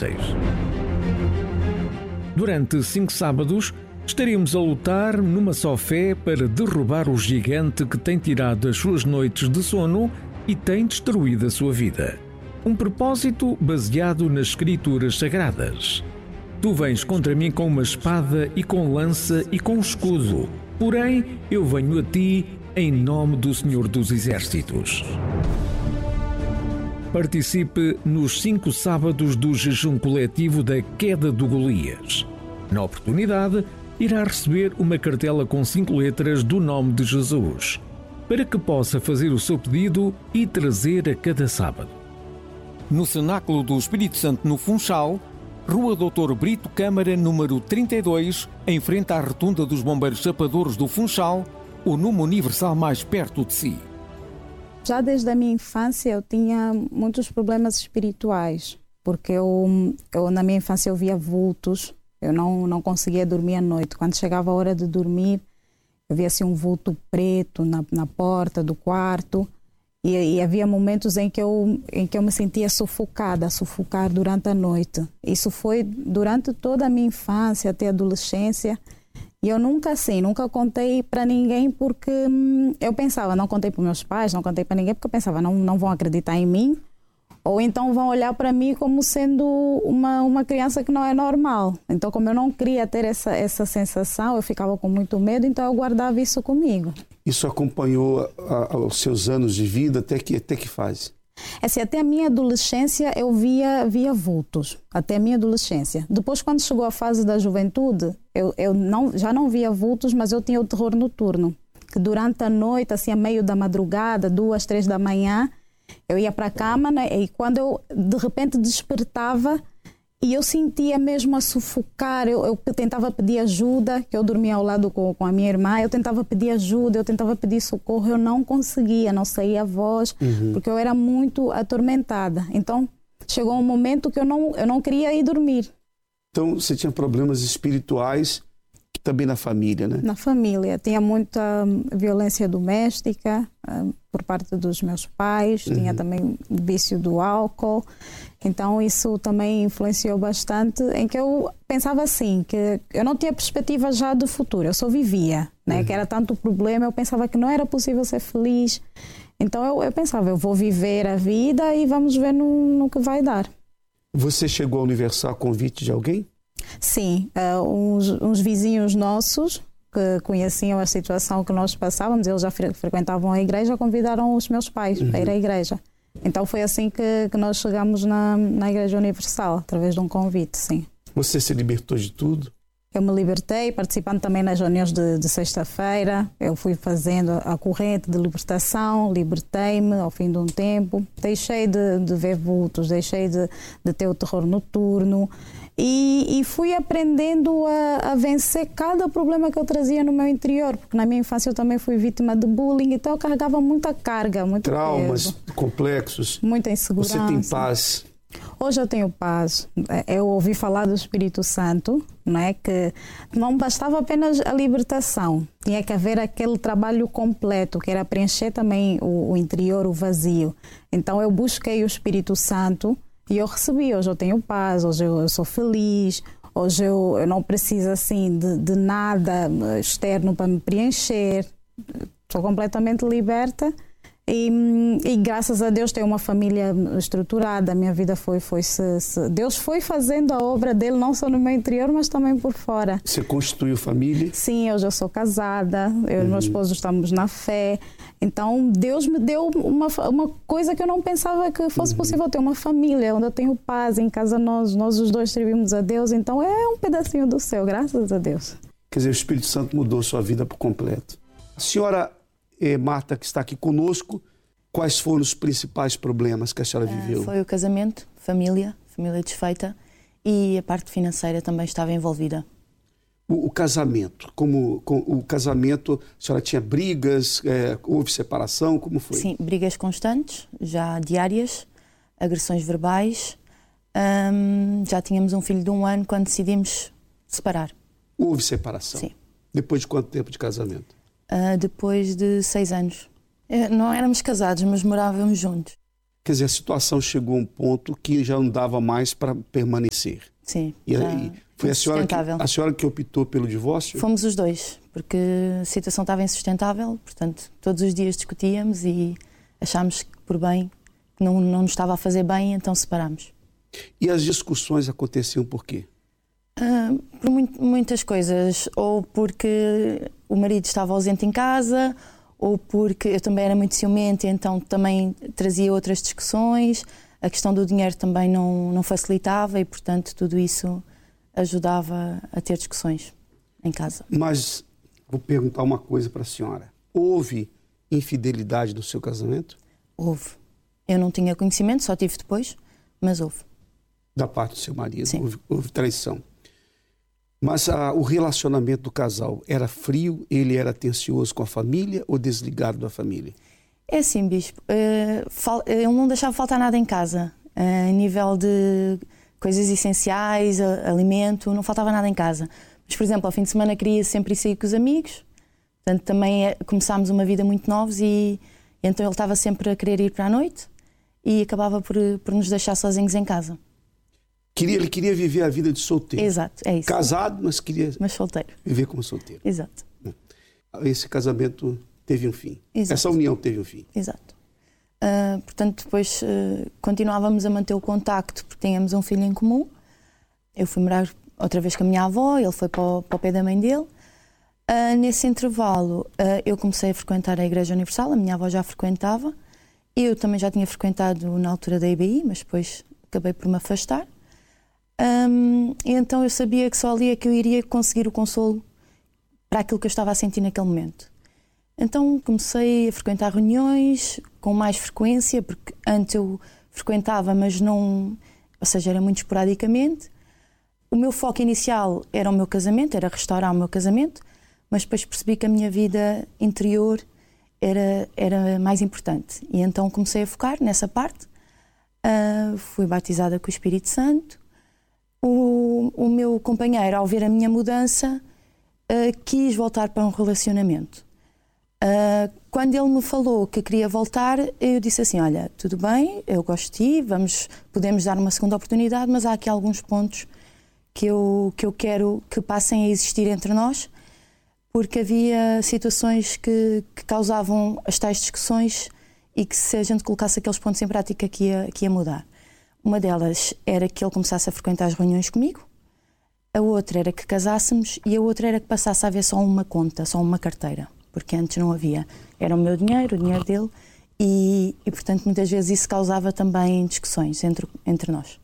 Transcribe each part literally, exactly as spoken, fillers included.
difíceis. Durante cinco sábados, estaremos a lutar numa só fé para derrubar o gigante que tem tirado as suas noites de sono e tem destruído a sua vida. Um propósito baseado nas Escrituras Sagradas. Tu vens contra mim com uma espada e com lança e com escudo. Porém, eu venho a ti em nome do Senhor dos Exércitos. Participe nos cinco sábados do jejum coletivo da queda do Golias. Na oportunidade, irá receber uma cartela com cinco letras do nome de Jesus, para que possa fazer o seu pedido e trazer a cada sábado. No Cenáculo do Espírito Santo, no Funchal, Rua doutor Brito Câmara, número trinta e dois, em frente à Rotunda dos Bombeiros Chapadores do Funchal, o número universal mais perto de si. Já desde a minha infância eu tinha muitos problemas espirituais, porque eu, eu na minha infância eu via vultos, eu não, não conseguia dormir à noite. Quando chegava a hora de dormir, eu via assim um vulto preto na, na porta do quarto e, e havia momentos em que, eu, em que eu me sentia sufocada, sufocar durante a noite. Isso foi durante toda a minha infância até a adolescência. E eu nunca assim, nunca contei para ninguém porque hum, eu pensava, não contei para meus pais, não contei para ninguém porque eu pensava, não, não vão acreditar em mim ou então vão olhar para mim como sendo uma, uma criança que não é normal. Então, como eu não queria ter essa, essa sensação, eu ficava com muito medo, então eu guardava isso comigo. Isso acompanhou a, a, os seus anos de vida até que, até que fase? Assim, até a minha adolescência eu via, via vultos, até a minha adolescência. Depois, quando chegou a fase da juventude, eu, eu não, já não via vultos, mas eu tinha o terror noturno, que durante a noite, assim, a meio da madrugada, duas, três da manhã, eu ia para a cama, né, e quando eu de repente despertava e eu sentia mesmo a sufocar, eu, eu tentava pedir ajuda, que eu dormia ao lado com, com a minha irmã, eu tentava pedir ajuda, eu tentava pedir socorro, eu não conseguia, não saía a voz, uhum. porque eu era muito atormentada. Então, chegou um momento que eu não, eu não queria ir dormir. Então, você tinha problemas espirituais também na família, né? Na família. Tinha muita violência doméstica uh, por parte dos meus pais, uhum. tinha também vício do álcool. Então, isso também influenciou bastante, em que eu pensava assim, que eu não tinha perspectiva já do futuro, eu só vivia, né? Uhum. Que era tanto problema, eu pensava que não era possível ser feliz. Então, eu, eu pensava, eu vou viver a vida e vamos ver no, no que vai dar. Você chegou à Universal a convite de alguém? Sim, uh, uns, uns vizinhos nossos que conheciam a situação que nós passávamos, eles já fre- frequentavam a igreja, convidaram os meus pais uhum. para ir à igreja. Então foi assim que, que nós chegamos na, na Igreja Universal, através de um convite, sim. Você se libertou de tudo? Eu me libertei, participando também nas reuniões de, de sexta-feira. Eu fui fazendo a corrente de libertação, libertei-me ao fim de um tempo. Deixei de, de ver vultos, deixei de, de ter o terror noturno. E, e fui aprendendo a, a vencer cada problema que eu trazia no meu interior, porque na minha infância eu também fui vítima de bullying, então eu carregava muita carga, muito traumas peso, complexos. Muita insegurança. Você tem paz? Hoje eu tenho paz. Eu ouvi falar do Espírito Santo, não é? Que não bastava apenas a libertação, tinha que haver aquele trabalho completo, que era preencher também o, o interior, o vazio. Então eu busquei o Espírito Santo e eu recebi. Hoje eu tenho paz, hoje eu, eu sou feliz, hoje eu, eu não preciso assim de, de nada externo para me preencher. Estou completamente liberta. E, e graças a Deus tenho uma família estruturada. A minha vida foi, foi se, se, Deus foi fazendo a obra dele, não só no meu interior, mas também por fora. Você constituiu família? Sim, hoje eu sou casada, eu uhum. e meu esposo estamos na fé. Então Deus me deu uma, uma coisa que eu não pensava que fosse uhum. possível ter, uma família onde eu tenho paz. Em casa nós, nós os dois servimos a Deus, então é um pedacinho do céu, graças a Deus. Quer dizer, o Espírito Santo mudou sua vida por completo. A senhora eh, Marta, que está aqui conosco, quais foram os principais problemas que a senhora viveu? Foi o casamento, família, família desfeita, e a parte financeira também estava envolvida. O, o casamento, como com, o casamento, a senhora tinha brigas, é, houve separação, como foi? Sim, brigas constantes, já diárias, agressões verbais. Hum, já tínhamos um filho de um ano quando decidimos separar. Houve separação? Sim. Depois de quanto tempo de casamento? Uh, depois de seis anos. Não éramos casados, mas morávamos juntos. Quer dizer, a situação chegou a um ponto que já não dava mais para permanecer. Sim. E aí, foi a senhora, que, a senhora que optou pelo divórcio? Fomos os dois, porque a situação estava insustentável, portanto, todos os dias discutíamos e achámos que por bem, que não, não nos estava a fazer bem, então separámos. E as discussões aconteciam por quê? Uh, por muito, muitas coisas, ou porque o marido estava ausente em casa, ou porque eu também era muito ciumenta, então também trazia outras discussões, a questão do dinheiro também não, não facilitava e, portanto, tudo isso ajudava a ter discussões em casa. Mas vou perguntar uma coisa para a senhora. Houve infidelidade no seu casamento? Houve. Eu não tinha conhecimento, só tive depois, mas houve. Da parte do seu marido? Sim. Houve, houve traição. Mas ah, o relacionamento do casal era frio? Ele era atencioso com a família ou desligado da família? É assim, bispo. Uh, fal- ele não deixava faltar nada em casa. Uh, a nível de coisas essenciais, a- alimento, não faltava nada em casa. Mas, por exemplo, ao fim de semana queria sempre ir sair com os amigos. Portanto, também é, começámos uma vida muito novos e então ele estava sempre a querer ir para a noite e acabava por, por nos deixar sozinhos em casa. Queria, ele queria viver a vida de solteiro. Exato, é isso. Casado, mas queria mas solteiro. viver como solteiro. Exato. Esse casamento teve um fim. Exato. Essa união teve um fim. Exato. Uh, portanto, depois uh, continuávamos a manter o contacto porque tínhamos um filho em comum. Eu fui morar outra vez com a minha avó, ele foi para o, para o pé da mãe dele. Uh, nesse intervalo, uh, eu comecei a frequentar a Igreja Universal, a minha avó já frequentava. Eu também já tinha frequentado na altura da I B I, mas depois acabei por me afastar. Um, e então eu sabia que só ali é que eu iria conseguir o consolo para aquilo que eu estava a sentir naquele momento. Então comecei a frequentar reuniões com mais frequência, porque antes eu frequentava, mas não, ou seja, era muito esporadicamente. O meu foco inicial era o meu casamento, era restaurar o meu casamento, mas depois percebi que a minha vida interior era, era mais importante. E então comecei a focar nessa parte. Uh, fui batizada com o Espírito Santo. O, o meu companheiro, ao ver a minha mudança, uh, quis voltar para um relacionamento. Uh, quando ele me falou que queria voltar, eu disse assim, olha, tudo bem, eu gosto de ti, vamos, podemos dar uma segunda oportunidade, mas há aqui alguns pontos que eu, que eu quero que passem a existir entre nós, porque havia situações que, que causavam as tais discussões e que se a gente colocasse aqueles pontos em prática que ia, que ia mudar. Uma delas era que ele começasse a frequentar as reuniões comigo, a outra era que casássemos e a outra era que passasse a haver só uma conta, só uma carteira, porque antes não havia. Era o meu dinheiro, o dinheiro dele e, e portanto, muitas vezes isso causava também discussões entre, entre nós.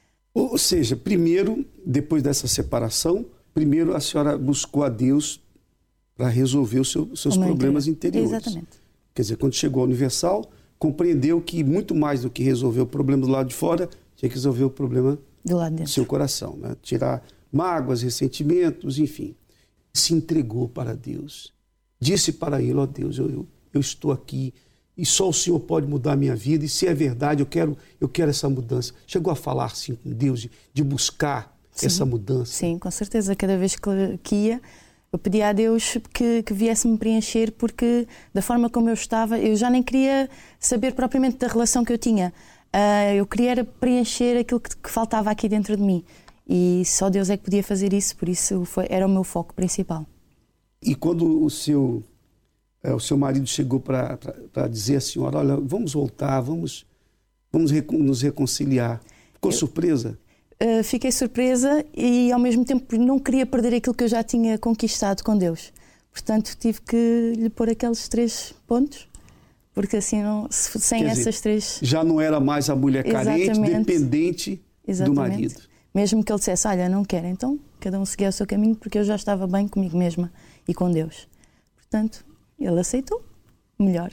Ou seja, primeiro, depois dessa separação, primeiro a senhora buscou a Deus para resolver os seu, seus problemas interior. interiores. Exatamente. Quer dizer, quando chegou ao Universal, compreendeu que muito mais do que resolver o problema do lado de fora, tinha que resolver o problema do lado do dentro. seu coração, né? Tirar mágoas, ressentimentos, enfim. Se entregou para Deus. Disse para ele, ó Deus, eu, eu, eu estou aqui e só o Senhor pode mudar a minha vida e se é verdade, eu quero, eu quero essa mudança. Chegou a falar assim com Deus, de, de buscar Sim. essa mudança? Sim, com certeza. Cada vez que, que ia, eu pedia a Deus que, que viesse-me preencher, porque da forma como eu estava, eu já nem queria saber propriamente da relação que eu tinha. Uh, eu queria era preencher aquilo que, que faltava aqui dentro de mim. E só Deus é que podia fazer isso, por isso foi, era o meu foco principal. E quando o seu, é, o seu marido chegou para dizer à senhora, olha, vamos voltar, vamos, vamos rec- nos reconciliar, ficou eu... surpresa? Uh, fiquei surpresa e ao mesmo tempo não queria perder aquilo que eu já tinha conquistado com Deus. Portanto, tive que lhe pôr aqueles três pontos, porque assim, não, sem Quer essas dizer, três... Já não era mais a mulher carente, Exatamente. dependente Exatamente. do marido. Mesmo que ele dissesse, olha, não quero, então cada um seguia o seu caminho, porque eu já estava bem comigo mesma e com Deus. Portanto, ele aceitou, melhor.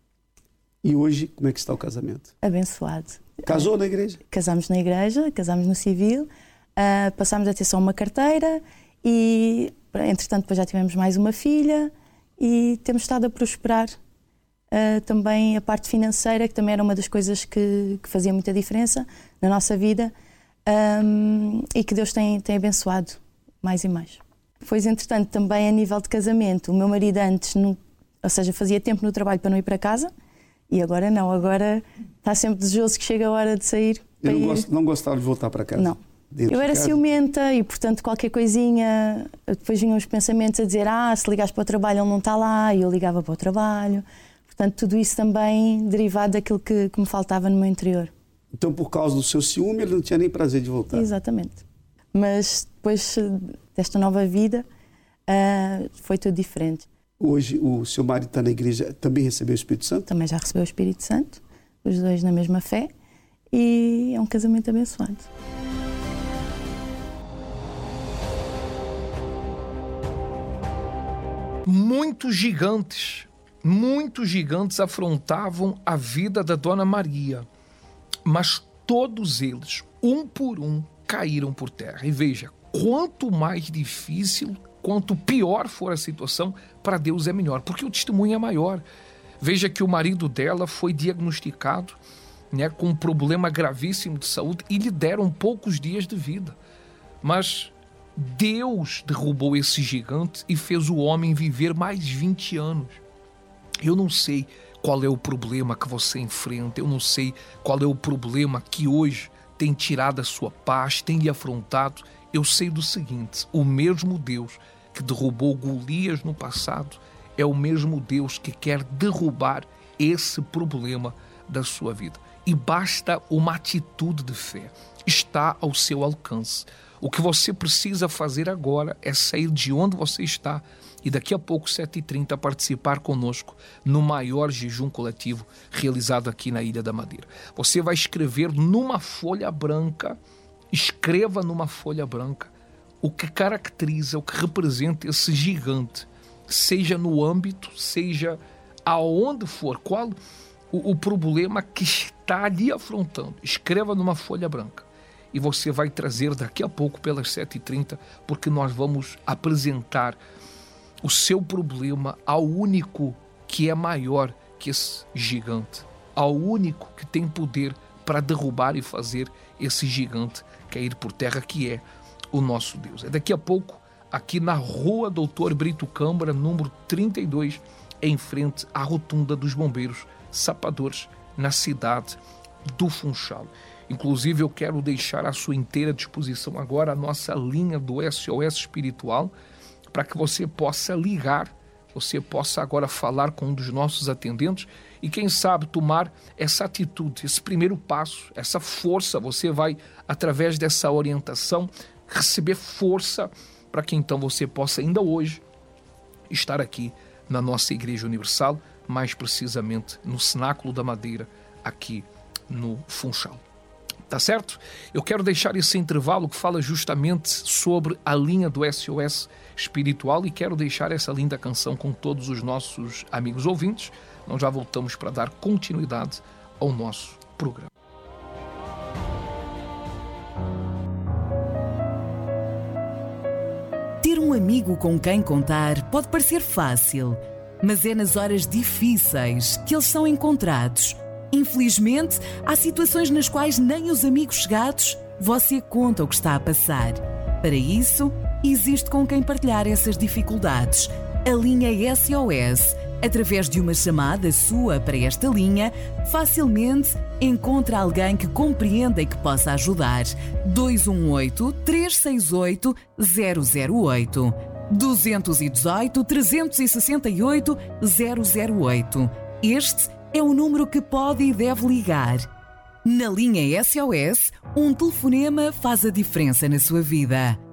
E hoje, como é que está o casamento? Abençoado. Casou na igreja? Casámos na igreja, casámos no civil, uh, passámos a ter só uma carteira e, entretanto, depois já tivemos mais uma filha e temos estado a prosperar. Uh, também a parte financeira, que também era uma das coisas que, que fazia muita diferença na nossa vida um, e que Deus tem, tem abençoado mais e mais. Pois, entretanto, também a nível de casamento, o meu marido antes, não, ou seja, fazia tempo no trabalho para não ir para casa. E agora não, agora está sempre desejoso que chegue a hora de sair. Eu não, gosto, não gostava de voltar para casa? Não. Eu era ciumenta e, portanto, qualquer coisinha, depois vinham os pensamentos a dizer, ah, se ligares para o trabalho ele não está lá, e eu ligava para o trabalho. Portanto, tudo isso também derivado daquilo que, que me faltava no meu interior. Então, por causa do seu ciúme, ele não tinha nem prazer de voltar? Exatamente. Mas depois desta nova vida, uh, foi tudo diferente. Hoje, o seu marido está na igreja, também recebeu o Espírito Santo? Também já recebeu o Espírito Santo, os dois na mesma fé, e é um casamento abençoado. Muitos gigantes, muitos gigantes afrontavam a vida da Dona Maria, mas todos eles, um por um, caíram por terra. E veja, quanto mais difícil, quanto pior for a situação, para Deus é melhor, porque o testemunho é maior. Veja que o marido dela foi diagnosticado, né, com um problema gravíssimo de saúde e lhe deram poucos dias de vida. Mas Deus derrubou esse gigante e fez o homem viver mais vinte anos. Eu não sei qual é o problema que você enfrenta, eu não sei qual é o problema que hoje tem tirado a sua paz, tem lhe afrontado. Eu sei do seguinte: o mesmo Deus que derrubou Golias no passado é o mesmo Deus que quer derrubar esse problema da sua vida. E basta uma atitude de fé. Está ao seu alcance. O que você precisa fazer agora é sair de onde você está e daqui a pouco, sete e trinta, participar conosco no maior jejum coletivo realizado aqui na Ilha da Madeira. Você vai escrever numa folha branca, escreva numa folha branca o que caracteriza, o que representa esse gigante, seja no âmbito, seja aonde for, qual o, o problema que está lhe afrontando. Escreva numa folha branca. E você vai trazer daqui a pouco pelas sete e trinta, porque nós vamos apresentar o seu problema ao único que é maior que esse gigante, ao único que tem poder para derrubar e fazer esse gigante cair por terra, que é o nosso Deus. É daqui a pouco, aqui na Rua Doutor Brito Câmara, número trinta e dois, em frente à Rotunda dos Bombeiros Sapadores, na cidade do Funchal. Inclusive, eu quero deixar à sua inteira disposição agora a nossa linha do S O S Espiritual, para que você possa ligar, você possa agora falar com um dos nossos atendentes e, quem sabe, tomar essa atitude, esse primeiro passo, essa força. Você vai, através dessa orientação, receber força para que então você possa ainda hoje estar aqui na nossa Igreja Universal, mais precisamente no Cenáculo da Madeira, aqui no Funchal. Tá certo? Eu quero deixar esse intervalo que fala justamente sobre a linha do S O S Espiritual e quero deixar essa linda canção com todos os nossos amigos ouvintes. Nós já voltamos para dar continuidade ao nosso programa. Ter um amigo com quem contar pode parecer fácil, mas é nas horas difíceis que eles são encontrados. Infelizmente, há situações nas quais nem os amigos chegados você conta o que está a passar. Para isso, existe com quem partilhar essas dificuldades. A linha S O S, através de uma chamada sua para esta linha, facilmente encontra alguém que compreenda e que possa ajudar. dois um oito, três seis oito, zero zero oito. dois um oito, três seis oito, zero zero oito. Este é o número que pode e deve ligar. Na linha S O S, um telefonema faz a diferença na sua vida.